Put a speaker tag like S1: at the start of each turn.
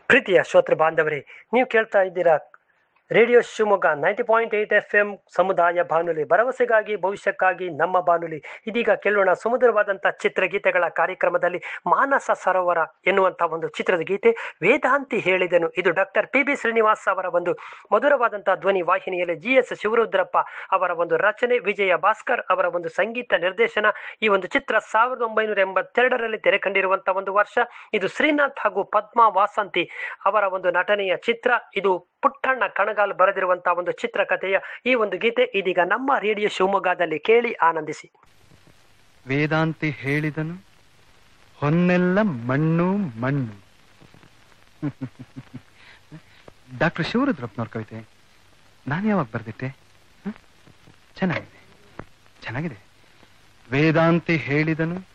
S1: ಪ್ರೀತಿಯ ಶ್ರೋತೃ ಬಾಂಧವರೇ, ನೀವು ಕೇಳ್ತಾ ಇದ್ದೀರಾ ರೇಡಿಯೋ ಶಿವಮೊಗ್ಗ 90.8 FM ಸಮುದಾಯ ಬಾನುಲಿ, ಭರವಸೆಗಾಗಿ ಭವಿಷ್ಯಕ್ಕಾಗಿ ನಮ್ಮ ಬಾನುಲಿ. ಇದೀಗ ಕೇಳೋಣ ಸುಮಧುರವಾದಂಥ ಚಿತ್ರಗೀತೆಗಳ ಕಾರ್ಯಕ್ರಮದಲ್ಲಿ ಮಾನಸ ಸರೋವರ ಎನ್ನುವಂಥ ಒಂದು ಚಿತ್ರದ ಗೀತೆ. ವೇದಾಂತಿ ಹೇಳಿದನು, ಇದು ಡಾಕ್ಟರ್ PB ಶ್ರೀನಿವಾಸ್ ಅವರ ಒಂದು ಮಧುರವಾದಂಥ ಧ್ವನಿ ವಾಹಿನಿಯಲ್ಲಿ GS ಶಿವರುದ್ರಪ್ಪ ಅವರ ಒಂದು ರಚನೆ, ವಿಜಯ ಭಾಸ್ಕರ್ ಅವರ ಒಂದು ಸಂಗೀತ ನಿರ್ದೇಶನ. ಈ ಒಂದು ಚಿತ್ರ 1982ರಲ್ಲಿ ತೆರೆ ಕಂಡಿರುವಂತಹ ಒಂದು ವರ್ಷ. ಇದು ಶ್ರೀನಾಥ್ ಹಾಗೂ ಪದ್ಮಾ ವಾಸಂತಿ ಅವರ ಒಂದು ನಟನೆಯ ಚಿತ್ರ. ಇದು ಪುಟ್ಟಣ್ಣ ಕಣಗಾಲ್ ಬರೆದಿರುವಂತಹ ಒಂದು ಚಿತ್ರಕಥೆಯ ಈ ಒಂದು ಗೀತೆ ಇದೀಗ ನಮ್ಮ ರೇಡಿಯೋ ಶಿವಮೊಗ್ಗದಲ್ಲಿ ಕೇಳಿ ಆನಂದಿಸಿ.
S2: ವೇದಾಂತಿ ಹೇಳಿದನು, ಹೊನ್ನೆಲ್ಲ ಮಣ್ಣು ಮಣ್ಣು. ಡಾಕ್ಟರ್ ಶಿವರುದ್ರಪ್ಪನವ್ರ ಕವಿತೆ ನಾನು ಯಾವಾಗ ಬರೆದಿಟ್ಟೆ? ಚೆನ್ನಾಗಿದೆ, ಚೆನ್ನಾಗಿದೆ. ವೇದಾಂತಿ ಹೇಳಿದನು,